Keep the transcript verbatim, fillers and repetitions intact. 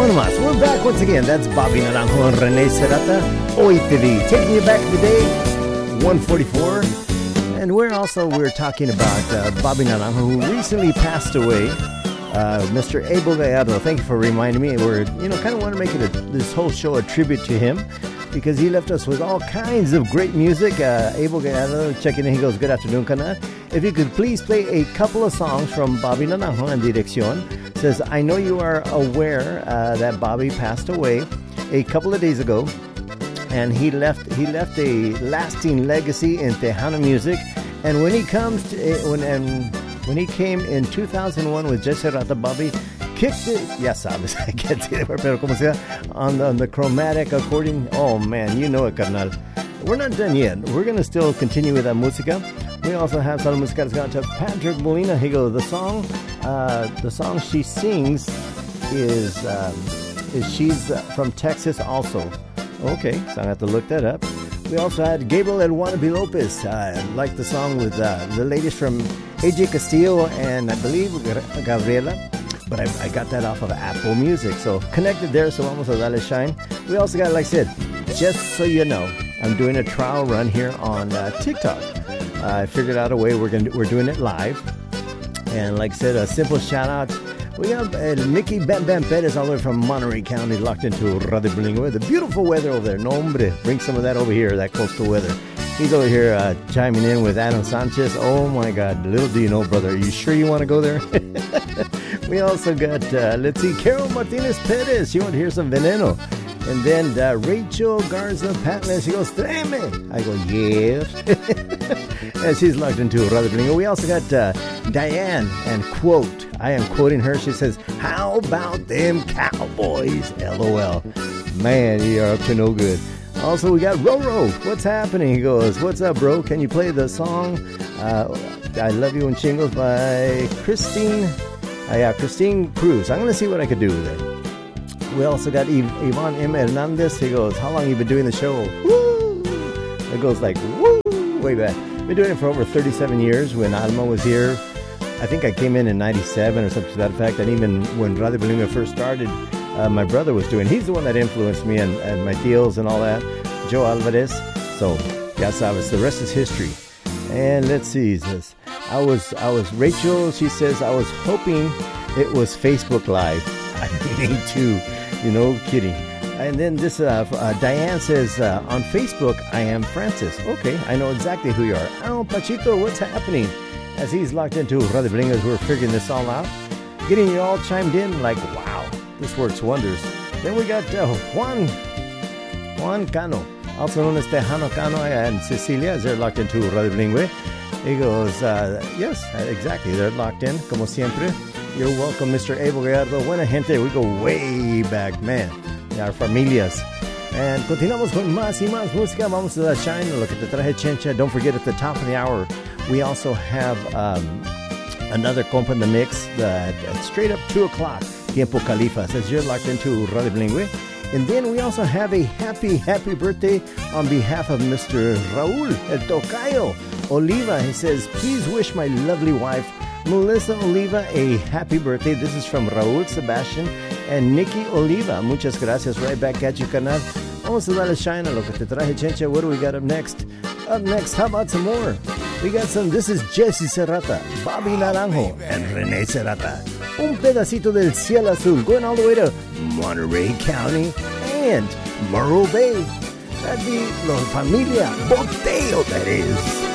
Bueno más, we're back once again. That's Bobby Naranjo and Rene Serrata. Hoy T V, taking you back to the day, one forty-four. And we're also, we're talking about uh, Bobby Naranjo, who recently passed away. Uh, Mister Abel Gallardo, thank you for reminding me. We're, you know, kind of want to make it a, this whole show a tribute to him, because he left us with all kinds of great music. Uh, Abel Gallardo checking in, he goes, good afternoon, Canal. If you could please play a couple of songs from Bobby Naranjo and Dirección. Says, I know you are aware uh, that Bobby passed away a couple of days ago, and he left he left a lasting legacy in Tejano music. And when he comes to, when and when he came in two thousand one with Jesse Rata, Bobby kicked it, ya sabes, I can't say it, pero como sea, on the, on the chromatic accordion. Oh man, you know it, carnal. We're not done yet. We're going to still continue with that música. We also have some música that's gone to Patrick Molina. He goes, the song, uh, the song she sings is, um, is she's uh, from Texas also. Okay, so I have to look that up. We also had Gabriel El Wannabe Lopez. I uh, like the song with uh, the ladies from A J Castillo and I believe Gabriela. But I, I got that off of Apple Music. So connected there, so vamos a darle shine. We also got, like I said, just so you know, I'm doing a trial run here on uh, TikTok. Uh, I figured out a way we're gonna we're doing it live, and like I said, a simple shout out. We have uh, Nikki Bam Bam Perez all the way from Monterey County, locked into Radio Bilingüe. The beautiful weather over there. No hombre, bring some of that over here, that coastal weather. He's over here uh, chiming in with Adam Sanchez. Oh my God, little do you know, brother. Are you sure you want to go there? We also got, uh, let's see, Carol Martinez Perez. She want to hear some Veneno. And then uh, Rachel Garza Patlas, she goes, Tráeme. I go, yes. And she's locked into Radio Bilingüe. We also got uh, Diane, and quote, I am quoting her. She says, how about them Cowboys? LOL. Man, you are up to no good. Also, we got Roro. What's happening? He goes, what's up, bro? Can you play the song uh, I Love You in Chingos by Christine? Uh, yeah, Christine Cruz. I'm going to see what I could do with it. We also got Yvonne M. Hernandez. He goes, how long have you been doing the show? Woo! It goes like, woo! Way back. Been doing it for over thirty-seven years. When Alma was here, I think I came in in ninety-seven or something to that effect. And even when Radio Bilingüe first started, uh, my brother was doing. He's the one that influenced me and, and my deals and all that. Joe Alvarez. So, ya sabes, the rest is history. And let's see. This, I was, I was, Rachel, she says, I was hoping it was Facebook Live. I me too. You know, kidding. And then this, uh, uh, Diane says, uh, on Facebook, I am Francis. Okay, I know exactly who you are. Oh, Pachito, what's happening? As he's locked into Radio Bilingüe as we're figuring this all out. Getting you all chimed in like, wow, this works wonders. Then we got uh, Juan, Juan Cano, also known as Tejano Cano, and Cecilia, as they're locked into Radio Bilingüe. He goes, uh, yes, exactly, they're locked in, como siempre. You're welcome, Mister Abel Gallardo. Buena gente, we go way back, man. Our familias. And continuamos con más y más música. Vamos a dar shine a lo que te traje, Chencha. Don't forget, at the top of the hour, we also have um, another compa in the mix that at straight up two o'clock, Tiempo Califa, says you're locked into Radio Bilingüe. And then we also have a happy, happy birthday on behalf of Mister Raul, El Tocayo Oliva. He says, please wish my lovely wife, Melissa Oliva, a happy birthday. This is from Raul Sebastian and Nikki Oliva. Muchas gracias. Right back at you, canal. Vamos a darle shine a lo que te traje, Chencha. What do we got up next? Up next, how about some more? We got some, this is Jesse Serrata, Bobby Naranjo, and Rene Serrata. Un pedacito del cielo azul, going all the way to Monterey County and Morro Bay. That'd be La Familia Boteo, that is.